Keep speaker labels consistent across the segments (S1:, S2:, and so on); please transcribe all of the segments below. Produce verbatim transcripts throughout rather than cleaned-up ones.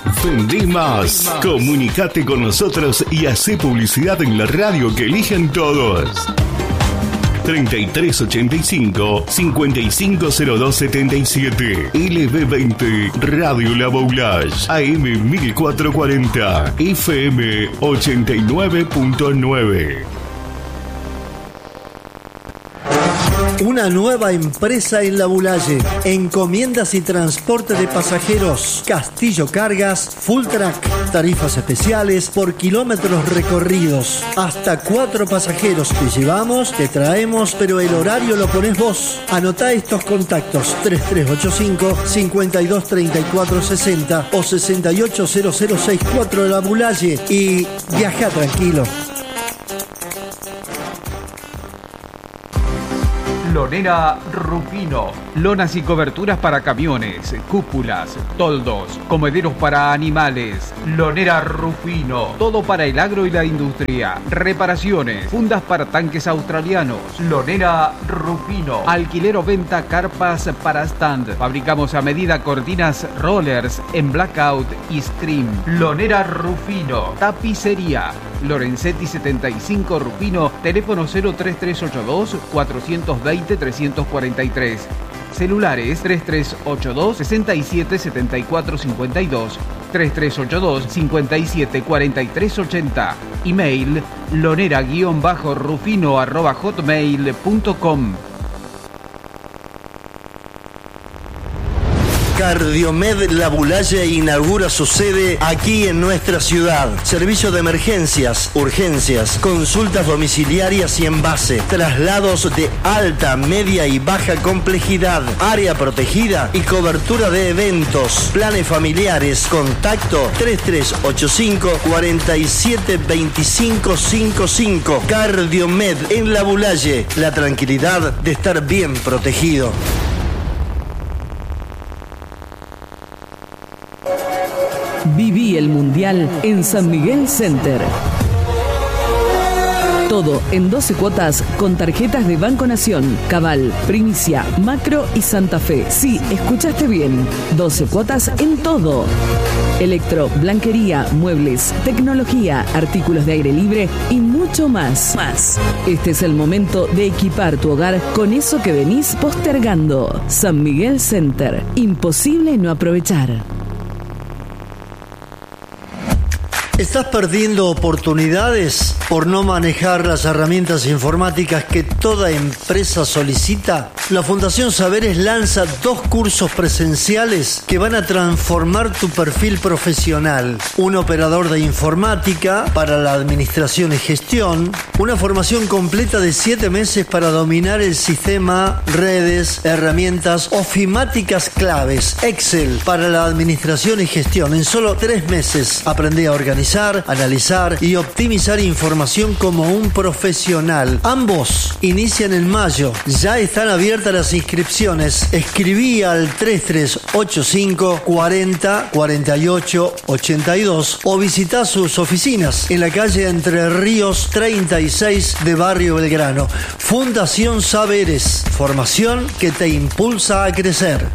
S1: Vendí más. Comunicate con nosotros y hacé publicidad en la radio que eligen todos. treinta y tres ochenta y cinco, cincuenta y cinco cero dos setenta y siete. L B veinte Radio La Boulage. A M mil cuatrocientos cuarenta. F M ochenta y nueve punto nueve.
S2: Una nueva empresa en La Boulaye. Encomiendas y transporte de pasajeros. Castillo Cargas, Full Track. Tarifas especiales por kilómetros recorridos. Hasta cuatro pasajeros te llevamos, te traemos, pero el horario lo pones vos. Anotá estos contactos: treinta y tres ochenta y cinco, cincuenta y dos treinta y cuatro sesenta o sesenta y ocho cero cero sesenta y cuatro de La Boulaye y viaja tranquilo.
S3: Lonera Rufino. Lonas y coberturas para camiones, cúpulas, toldos, comederos para animales. Lonera Rufino. Todo para el agro y la industria. Reparaciones, fundas para tanques australianos. Lonera Rufino. Alquiler o venta carpas para stand. Fabricamos a medida cortinas rollers en blackout y scream. Lonera Rufino. Tapicería. Lorenzetti setenta y cinco Rufino, teléfono cero tres tres ocho dos, cuatro dos cero, tres cuatro tres. Celulares tres tres ocho dos, seis siete siete cuatro cinco dos, tres tres ocho dos, cinco siete cuatro tres ocho cero. Email lonera-rufino arroba hotmail punto com.
S2: Cardiomed La Boulaye inaugura su sede aquí en nuestra ciudad. Servicio de emergencias, urgencias, consultas domiciliarias y en base, traslados de alta, media y baja complejidad, área protegida y cobertura de eventos, planes familiares. Contacto treinta y tres ochenta y cinco, cuarenta y siete veinticinco cincuenta y cinco. Cardiomed en La Boulaye, la tranquilidad de estar bien protegido.
S4: Viví el Mundial en San Miguel Center. Todo en doce cuotas con tarjetas de Banco Nación, Cabal, Primicia, Macro y Santa Fe. Sí, escuchaste bien. doce cuotas en todo. Electro, blanquería, muebles, tecnología, artículos de aire libre y mucho más. Más. Este es el momento de equipar tu hogar con eso que venís postergando. San Miguel Center. Imposible no aprovechar.
S2: ¿Estás perdiendo oportunidades por no manejar las herramientas informáticas que toda empresa solicita? La Fundación Saberes lanza dos cursos presenciales que van a transformar tu perfil profesional. Un operador de informática para la administración y gestión. Una formación completa de siete meses para dominar el sistema, redes, herramientas ofimáticas claves. Excel para la administración y gestión. En solo tres meses aprendí a organizar, analizar y optimizar información como un profesional. Ambos inician en mayo. Ya están abiertas las inscripciones. Escribí al treinta y tres ochenta y cinco, cuarenta, cuarenta y ocho, ochenta y dos o visita sus oficinas en la calle Entre Ríos treinta y seis de Barrio Belgrano. Fundación Saberes. Formación que te impulsa a crecer.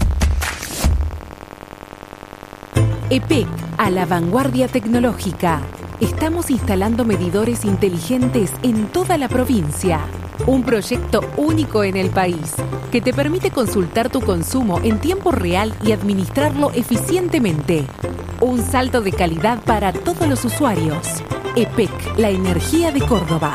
S5: E P E C, a la vanguardia tecnológica. Estamos instalando medidores inteligentes en toda la provincia. Un proyecto único en el país que te permite consultar tu consumo en tiempo real y administrarlo eficientemente. Un salto de calidad para todos los usuarios. E P E C, la energía de Córdoba.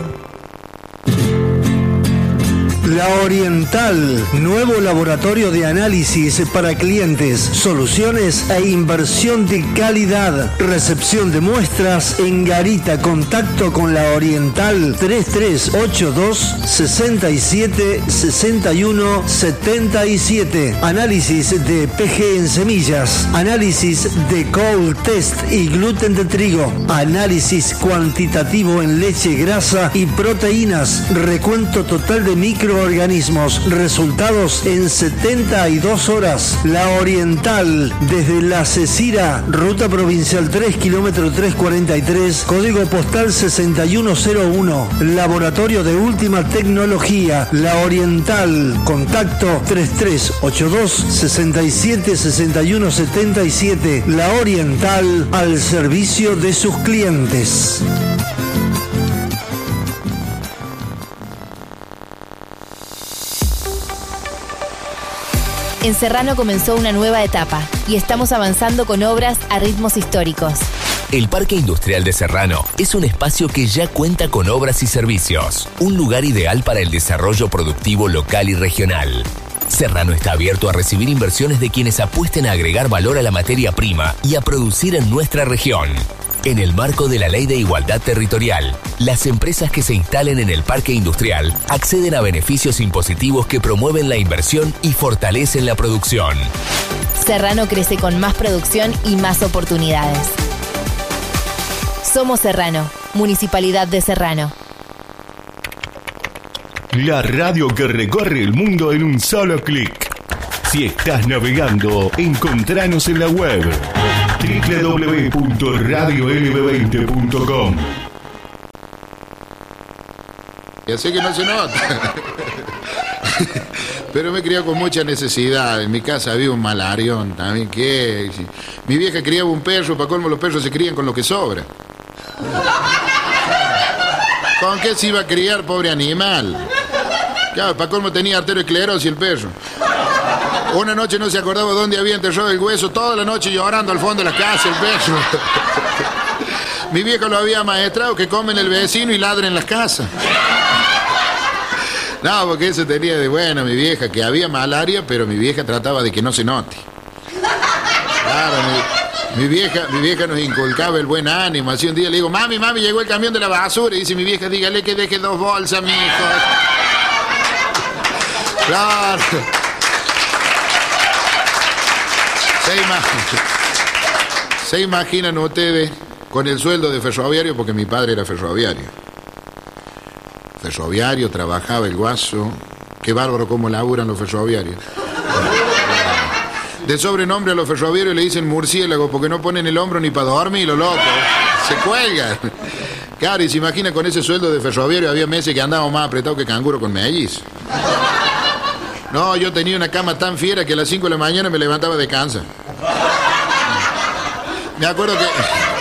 S2: La Oriental, nuevo laboratorio de análisis para clientes, soluciones e inversión de calidad. Recepción de muestras en Garita. Contacto con La Oriental treinta y tres ochenta y dos, sesenta y siete, sesenta y uno, setenta y siete. Análisis de P G en semillas, análisis de cold test y gluten de trigo, análisis cuantitativo en leche, grasa y proteínas, recuento total de micro microorganismos. Resultados en setenta y dos horas. La Oriental, desde La Cecira, ruta provincial tres, kilómetro trescientos cuarenta y tres, código postal sesenta y uno cero uno. Laboratorio de última tecnología. La Oriental. Contacto treinta y tres ochenta y dos sesenta y siete sesenta y uno setenta y siete. La Oriental, al servicio de sus clientes.
S6: En Serrano comenzó una nueva etapa y estamos avanzando con obras a ritmos históricos.
S7: El Parque Industrial de Serrano es un espacio que ya cuenta con obras y servicios, un lugar ideal para el desarrollo productivo local y regional. Serrano está abierto a recibir inversiones de quienes apuesten a agregar valor a la materia prima y a producir en nuestra región. En el marco de la Ley de Igualdad Territorial, las empresas que se instalen en el parque industrial acceden a beneficios impositivos que promueven la inversión y fortalecen la producción.
S6: Serrano crece con más producción y más oportunidades. Somos Serrano, Municipalidad de Serrano.
S1: La radio que recorre el mundo en un solo clic. Si estás navegando, encontranos en la web doble u doble u doble u punto radio l b veinte punto com.
S8: Y así que no se nota. Pero me he criado con mucha necesidad. En mi casa había un malarión también. ¿Qué? Mi vieja criaba un perro, para colmo los perros se crían con lo que sobra. ¿Con qué se iba a criar, pobre animal? Claro, para colmo tenía arteriosclerosis el perro. Una noche no se acordaba dónde había enterrado el hueso, toda la noche llorando al fondo de la casa el perro. Mi viejo lo había maestrado que comen el vecino y ladren en las casas. No, porque eso tenía de bueno mi vieja, que había malaria, pero mi vieja trataba de que no se note. Claro, mi, mi vieja mi vieja nos inculcaba el buen ánimo. Así un día le digo, mami, mami, llegó el camión de la basura. Y dice mi vieja, dígale que deje dos bolsas, mi hijo. Claro. Se, imag... Se imaginan ustedes con el sueldo de ferroviario, porque mi padre era ferroviario. Ferroviario, trabajaba el guaso. Qué bárbaro cómo laburan los ferroviarios. De sobrenombre a los ferroviarios le dicen murciélago porque no ponen el hombro ni para dormir, los locos. Se cuelgan. Claro, y se imagina con ese sueldo de ferroviario había meses que andábamos más apretados que canguro con melliz. No, yo tenía una cama tan fiera que a las cinco de la mañana me levantaba de cansa. Me acuerdo que...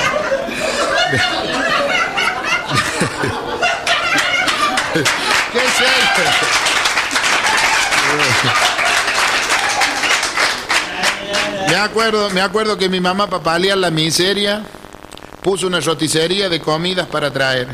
S8: ¿Qué es esto? Me acuerdo, me acuerdo que mi mamá, para paliar la miseria, puso una roticería de comidas para traer.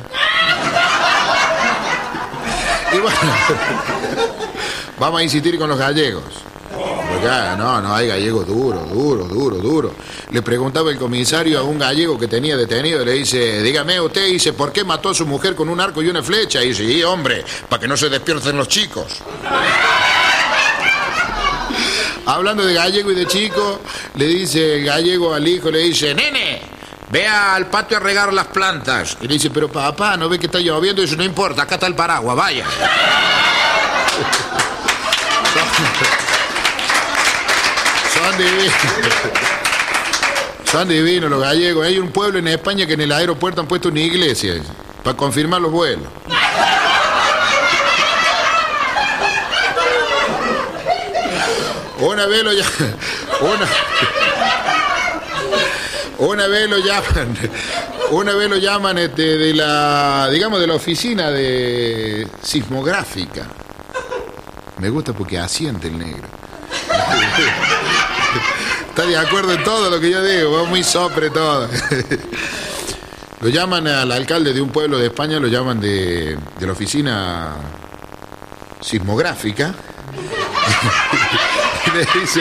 S8: Y bueno... Vamos a insistir con los gallegos. Porque, no, no, hay gallegos duros, duros, duros, duros. Le preguntaba el comisario a un gallego que tenía detenido, le dice, dígame usted, dice, ¿por qué mató a su mujer con un arco y una flecha? Y dice, sí, hombre, para que no se despierten los chicos. Hablando de gallego y de chico, le dice el gallego al hijo, le dice, nene, vea al patio a regar las plantas. Y le dice, pero papá, ¿no ve que está lloviendo? Y dice, no importa, acá está el paraguas, vaya. Son divinos. Son divinos los gallegos. Hay un pueblo en España que en el aeropuerto han puesto una iglesia para confirmar los vuelos. Una vez lo llaman. Una, una vez lo llaman. Una vez lo llaman este, de la, digamos, de la oficina de sismográfica. Me gusta porque asiente el negro. Está de acuerdo en todo lo que yo digo, va muy sopre todo. Lo llaman al alcalde de un pueblo de España, lo llaman de, de la oficina sismográfica. Y le dice...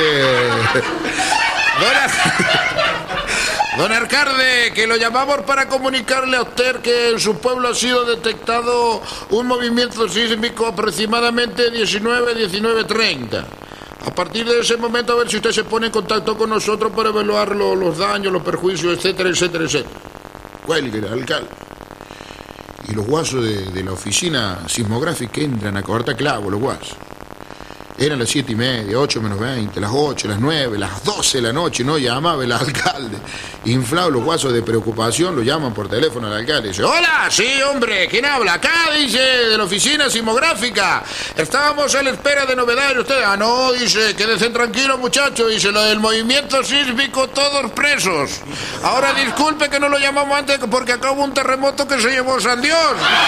S8: Don, Don Arcade, que lo llamamos para comunicarle a usted que en su pueblo ha sido detectado un movimiento sísmico aproximadamente diecinueve, diecinueve treinta. A partir de ese momento, a ver si usted se pone en contacto con nosotros para evaluar lo, los daños, los perjuicios, etcétera, etcétera, etcétera. Cuelgue el alcalde. y los guasos de, de la oficina sismográfica entran a cortar clavo, los guasos. Eran las siete y media, ocho menos veinte, las ocho, las nueve, las doce de la noche, no llamaba el alcalde. Inflados los guasos de preocupación, lo llaman por teléfono al alcalde. Dice, hola, sí, hombre, ¿quién habla? Acá, dice, de la oficina sismográfica. Estábamos a la espera de novedades. Ustedes, ah, no, dice, quédense tranquilos, muchachos. Dice, lo del movimiento sísmico, todos presos. Ahora, disculpe que no lo llamamos antes porque acá hubo un terremoto que se llevó San Dios.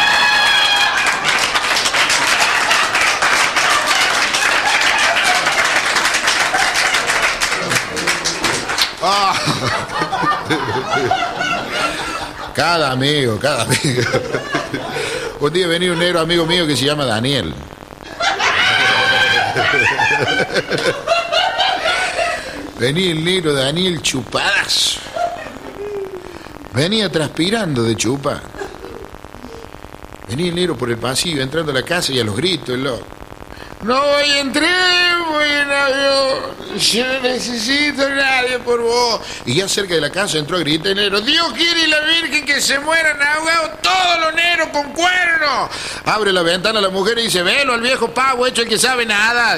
S8: Ah. Cada amigo, cada amigo. Un día venía un negro amigo mío que se llama Daniel. Venía el negro Daniel chupadazo. Venía transpirando de chupa. Venía el negro por el pasillo entrando a la casa y a los gritos, el loco. No voy a entrar, voy en avión. Yo no necesito a nadie por vos. Y ya cerca de la casa entró a gritar negro. Dios quiere y la Virgen que se mueran ahogados todos los negros con cuernos. Abre la ventana la mujer y dice, velo al viejo pavo hecho el que sabe nada.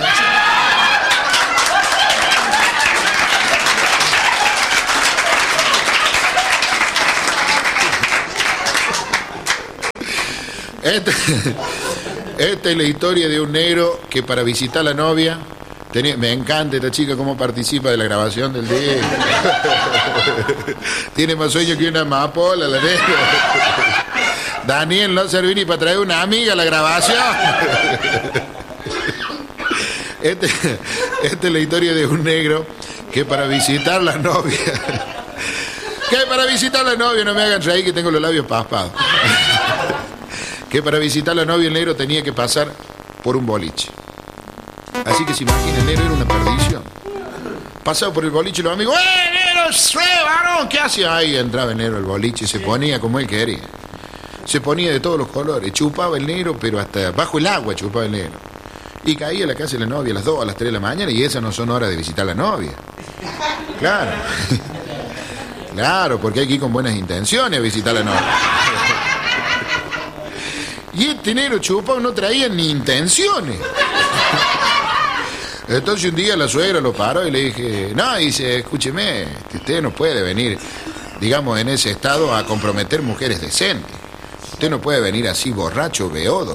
S8: Este... Esta es la historia de un negro que para visitar a la novia tenía, me encanta esta chica cómo participa de la grabación del día. Tiene más sueño que una amapola la negra. Daniel no serví ni para traer una amiga a la grabación. Este, esta es la historia de un negro que para visitar a la novia que para visitar a la novia, no me hagan reír que tengo los labios paspados. Que para visitar a la novia el negro tenía que pasar por un boliche. Así que se imagina, el negro era una perdición. Pasaba por el boliche y los amigos, ¡eh, negro, eh, varón! ¿Qué hace? Ahí entraba el negro al boliche y se ponía como él quería. Se ponía de todos los colores, chupaba el negro, pero hasta bajo el agua chupaba el negro. Y caía a la casa de la novia a las dos, a las tres de la mañana, y esas no son horas de visitar a la novia. Claro. Claro, porque hay que ir con buenas intenciones a visitar a la novia. Y este negro chupado no traía ni intenciones. Entonces un día la suegra lo paró y le dije, no, dice, escúcheme, usted no puede venir, digamos, en ese estado a comprometer mujeres decentes. Usted no puede venir así borracho, beodo.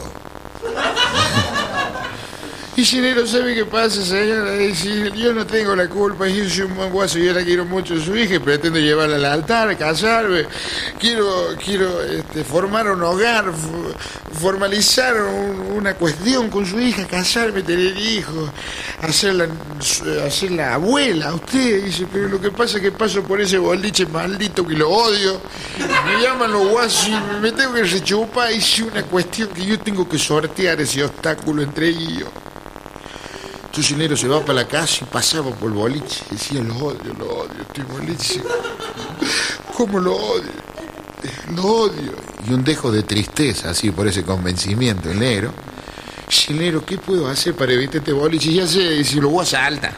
S8: Y si negro, ¿sabe qué pasa, señora? Dice, yo no tengo la culpa, yo soy un buen guaso, yo la quiero mucho a su hija y pretendo llevarla al altar, casarme. Quiero, quiero este, formar un hogar, formalizar un, una cuestión con su hija, casarme, tener hijos, hacerla, hacerla abuela a usted. Dice, pero lo que pasa es que paso por ese boliche maldito que lo odio. Me llaman los guasos y me tengo que rechupar. Hice una cuestión que yo tengo que sortear ese obstáculo entre ellos. Entonces el negro se va para la casa y pasaba por el boliche. Decía, lo odio, lo odio, este boliche. ¿Cómo lo odio? Lo odio. Y un dejo de tristeza, así por ese convencimiento, el negro. Y el negro, ¿qué puedo hacer para evitar este boliche? Y ya sé, dice, lo voy a saltar.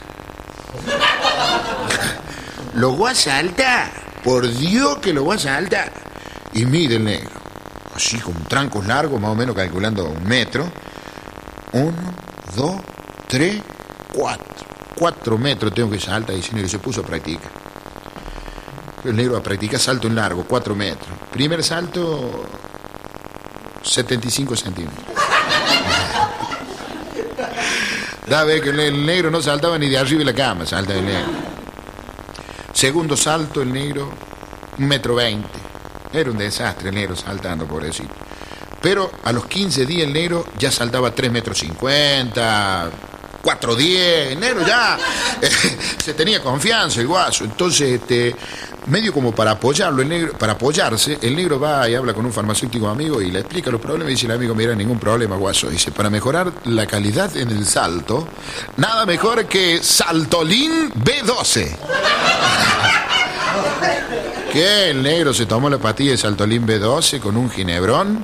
S8: Lo voy a saltar. Por Dios que lo voy a saltar. Y mide el negro. Así con trancos largos, más o menos calculando un metro. Uno, dos, tres, cuatro. Cuatro metros tengo que saltar, y el negro se puso a practicar. El negro a practicar salto en largo, cuatro metros. Primer salto, setenta y cinco centímetros. Da ve que el negro no saltaba ni de arriba de la cama, salta el negro. Segundo salto, el negro, un metro veinte. Era un desastre el negro saltando, pobrecito. Pero a los quince días el negro ya saltaba tres metros cincuenta, cuatro diez, el negro ya eh, se tenía confianza el guaso. Entonces, este, medio como para apoyarlo, el negro, para apoyarse, el negro va y habla con un farmacéutico amigo y le explica los problemas y dice el amigo, mira, ningún problema, guaso. Dice, para mejorar la calidad en el salto, nada mejor que Saltolín B doce. ¿Qué? El negro se tomó la pastilla de Saltolín B doce con un ginebrón.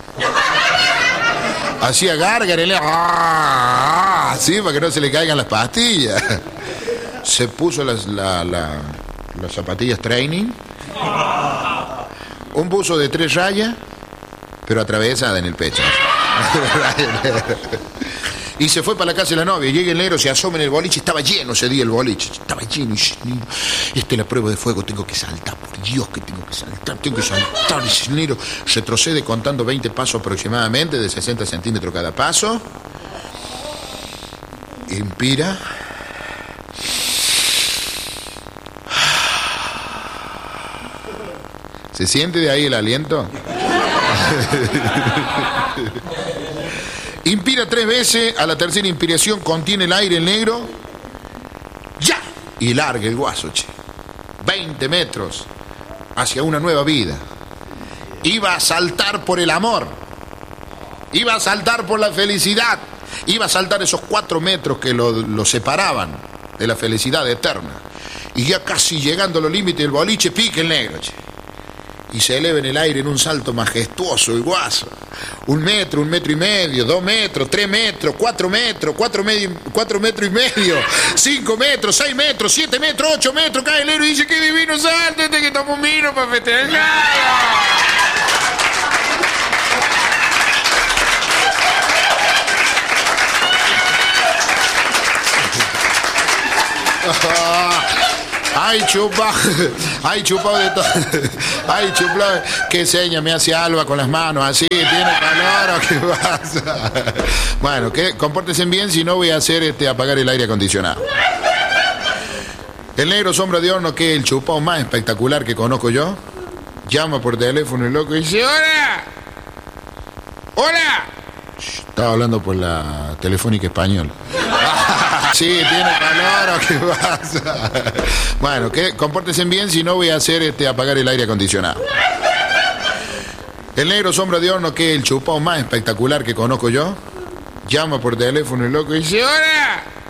S8: Hacía gárgaras, ¡ah! Sí, para que no se le caigan las pastillas. Se puso las, la, la, las zapatillas training. Un buzo de tres rayas. pero atravesada en el pecho. Y se fue para la casa de la novia. Llega el negro, se asoma en el boliche. Estaba lleno ese día el boliche. Estaba lleno. Y esta es la prueba de fuego. Tengo que saltar. Por Dios que tengo que saltar. Tengo que saltar. Y el negro retrocede contando veinte pasos aproximadamente, de sesenta centímetros cada paso. Inspira. ¿Se siente de ahí el aliento? Inspira tres veces, a la tercera inspiración contiene el aire el negro. ¡Ya! Y larga el guaso, che. veinte metros hacia una nueva vida. Iba a saltar por el amor. Iba a saltar por la felicidad. Iba a saltar esos cuatro metros que lo, lo separaban de la felicidad eterna. Y ya casi llegando a los límites del boliche, pica el negro, che. Y se eleva en el aire en un salto majestuoso el guaso. Un metro, un metro y medio, dos metros, tres metros, cuatro metros, cuatro, medio, cuatro metros y medio, cinco metros, seis metros, siete metros, ocho metros. Cae el negro y dice: ¡qué divino salto! Este que toma un vino para festejar. Ay, chupa, ay, chupado de todo. Ay, chupado. Qué seña me hace Alba con las manos así. ¿Tiene calor o qué pasa? Bueno, que compórtense bien, si no voy a hacer este apagar el aire acondicionado. El negro sombra de horno, que es el chupado más espectacular que conozco yo, llama por teléfono el loco y dice: ¡hola! ¡Hola! Estaba hablando por la telefónica española. Sí, tiene calor o qué pasa. Bueno, que compórtense bien, si no voy a hacer este apagar el aire acondicionado. El negro sombra de horno, que es el chupado más espectacular que conozco yo, llama por teléfono el loco y dice: ¡hola!